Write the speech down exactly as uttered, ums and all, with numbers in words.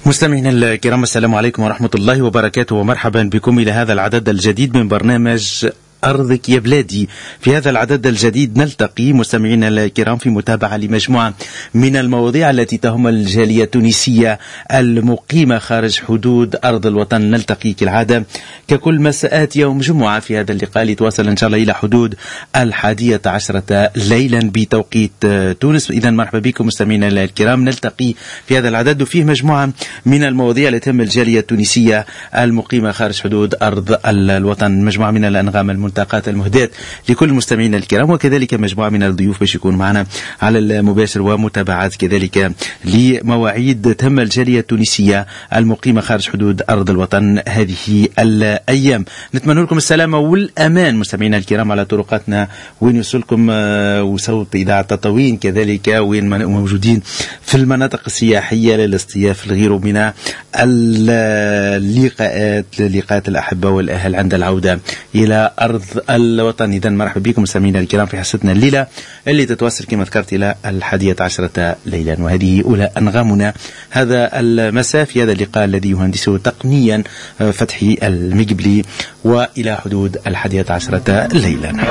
مستمعينا الكرام، السلام عليكم ورحمة الله وبركاته، ومرحبا بكم إلى هذا العدد الجديد من برنامج أرضك يا بلادي. في هذا العدد الجديد نلتقي مستمعينا الكرام في متابعة لمجموعة من المواضيع التي تهم الجالية التونسية المقيمة خارج حدود أرض الوطن. نلتقي كالعادة ككل مساءات يوم جمعة في هذا اللقاء لتواصل إن شاء الله إلى حدود الحادية عشرة ليلا بتوقيت تونس. إذا مرحبا بكم مستمعينا الكرام، نلتقي في هذا العدد وفيه مجموعة من المواضيع التي تهم الجالية التونسية المقيمة خارج حدود أرض الوطن، مجموعة من الأنغام المنتقات المهداة لكل المستمعين الكرام، وكذلك مجموعة من الضيوف باش يكون معنا على المباشر، ومتابعات كذلك لمواعيد تم الجالية التونسية المقيمة خارج حدود أرض الوطن هذه الأيام. نتمنى لكم السلامة والأمان مستمعينا الكرام على طرقاتنا وين يوصلكم وصوت إذاعة تطاوين، كذلك وين موجودين في المناطق السياحية للاصطياف الغير من اللقاءات لقاءات الأحبة والأهل عند العودة إلى أرض الوطن. إذا مرحبا بكم مستمعينا الكرام في حصتنا الليلة اللي تتوصل كما ذكرت إلى الحادية عشرة ليلا، وهذه أولى أنغامنا هذا المساء في هذا اللقاء الذي يهندسه تقنيا فتحي المقبلي، وإلى حدود الحادية عشرة ليلا.